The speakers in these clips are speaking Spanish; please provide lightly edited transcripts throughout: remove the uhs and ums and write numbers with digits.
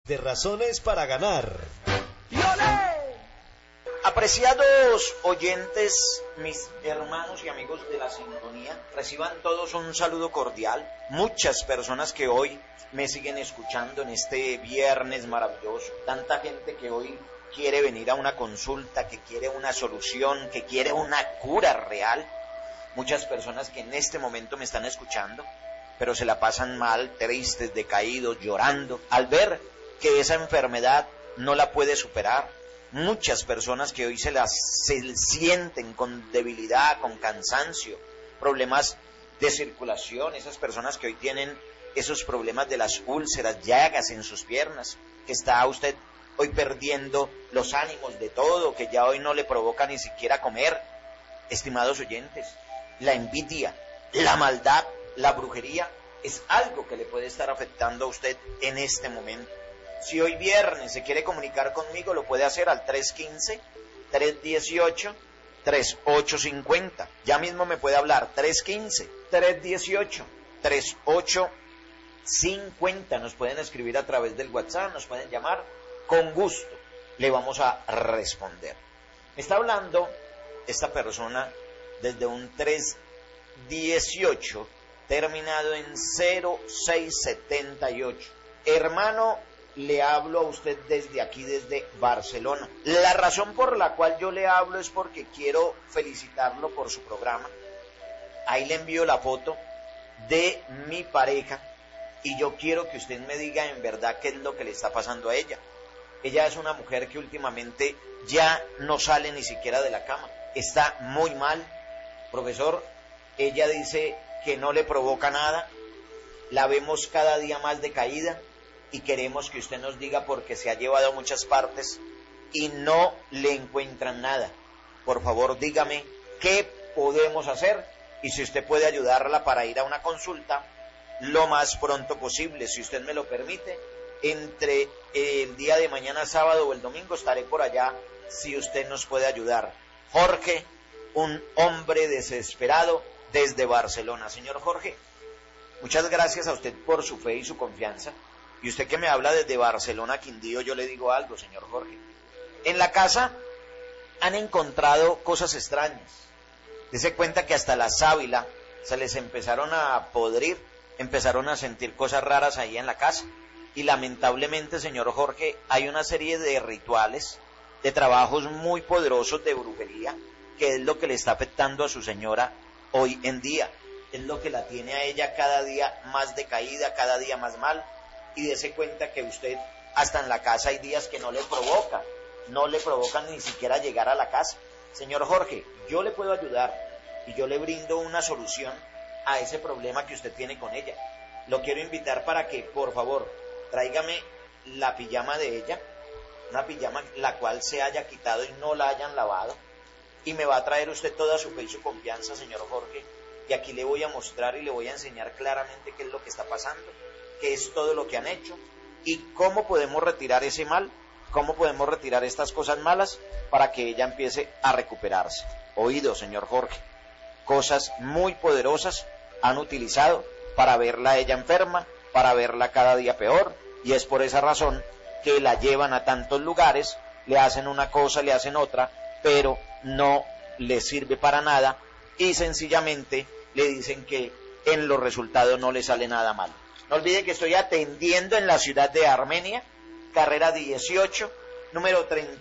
De razones para ganar. Apreciados oyentes, mis hermanos y amigos de la sintonía, reciban todos un saludo cordial. Muchas personas que hoy me siguen escuchando en este viernes maravilloso. Tanta gente que hoy quiere venir a una consulta, que quiere una solución, que quiere una cura real. Muchas personas que en este momento me están escuchando, pero se la pasan mal, tristes, decaídos, llorando, al ver que esa enfermedad no la puede superar. Muchas personas que hoy se sienten con debilidad, con cansancio, problemas de circulación, esas personas que hoy tienen esos problemas de las úlceras, llagas en sus piernas, que está usted hoy perdiendo los ánimos de todo, que ya hoy no le provoca ni siquiera comer. Estimados oyentes, la envidia, la maldad, la brujería es algo que le puede estar afectando a usted en este momento. Si hoy viernes se quiere comunicar conmigo, lo puede hacer al 315-318-3850. Ya mismo me puede hablar, 315-318-3850. Nos pueden escribir a través del WhatsApp, nos pueden llamar, con gusto le vamos a responder. Me está hablando esta persona desde un 318 terminado en 0678. Hermano, le hablo a usted desde aquí, desde Barcelona. La razón por la cual yo le hablo es porque quiero felicitarlo por su programa. Ahí le envío la foto de mi pareja y yo quiero que usted me diga en verdad qué es lo que le está pasando a ella. Ella es una mujer que últimamente ya no sale ni siquiera de la cama. Está muy mal, profesor. Ella dice que no le provoca nada. La vemos cada día más decaída. Y queremos que usted nos diga porque se ha llevado a muchas partes y no le encuentran nada. Por favor, dígame qué podemos hacer y si usted puede ayudarla para ir a una consulta lo más pronto posible. Si usted me lo permite, entre el día de mañana, sábado o el domingo, estaré por allá si usted nos puede ayudar. Jorge, un hombre desesperado desde Barcelona. Señor Jorge, muchas gracias a usted por su fe y su confianza. Y usted que me habla desde Barcelona, Quindío, yo le digo algo, señor Jorge. En la casa han encontrado cosas extrañas. Dese cuenta que hasta la sábila se les empezaron a podrir, empezaron a sentir cosas raras ahí en la casa. Y lamentablemente, señor Jorge, hay una serie de rituales, de trabajos muy poderosos de brujería, que es lo que le está afectando a su señora hoy en día. Es lo que la tiene a ella cada día más decaída, cada día más mal. Y dése cuenta que usted, hasta en la casa hay días que no le provocan ni siquiera llegar a la casa. Señor Jorge, yo le puedo ayudar y yo le brindo una solución a ese problema que usted tiene con ella. Lo quiero invitar para que, por favor, tráigame la pijama de ella, una pijama la cual se haya quitado y no la hayan lavado, y me va a traer usted toda su fe y su confianza, señor Jorge, y aquí le voy a mostrar y le voy a enseñar claramente qué es lo que está pasando, qué es todo lo que han hecho y cómo podemos retirar ese mal, cómo podemos retirar estas cosas malas para que ella empiece a recuperarse. Oído, señor Jorge, cosas muy poderosas han utilizado para verla a ella enferma, para verla cada día peor, y es por esa razón que la llevan a tantos lugares, le hacen una cosa, le hacen otra, pero no le sirve para nada y sencillamente le dicen que en los resultados no le sale nada mal. No olvide que estoy atendiendo en la ciudad de Armenia, carrera 18, número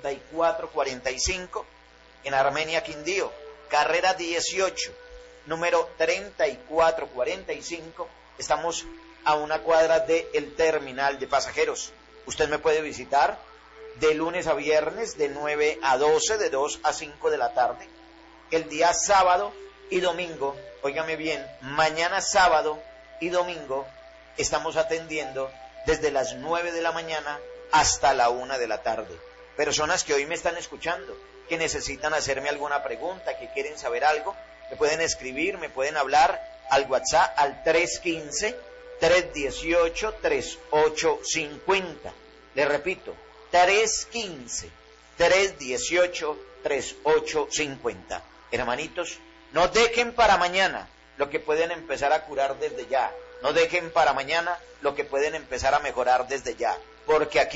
3445, en Armenia, Quindío, carrera 18, número 3445, estamos a una cuadra del terminal de pasajeros. Usted me puede visitar de lunes a viernes, de 9 a 12, de 2 a 5 de la tarde, el día sábado y domingo, óigame bien, mañana sábado y domingo, estamos atendiendo desde las 9 de la mañana hasta la 1 de la tarde. Personas que hoy me están escuchando, que necesitan hacerme alguna pregunta, que quieren saber algo, me pueden escribir, me pueden hablar al WhatsApp al 315-318-3850. Le repito, 315-318-3850. Hermanitos, no dejen para mañana lo que pueden empezar a curar desde ya. No dejen para mañana lo que pueden empezar a mejorar desde ya, porque aquí